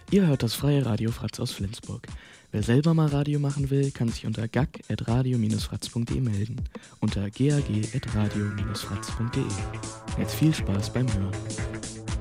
Ihr hört das freie Radio Fratz aus Flensburg. Wer selber mal Radio machen will, kann sich unter gag@radio-fratz.de melden. Unter gag@radio-fratz.de. Jetzt viel Spaß beim Hören.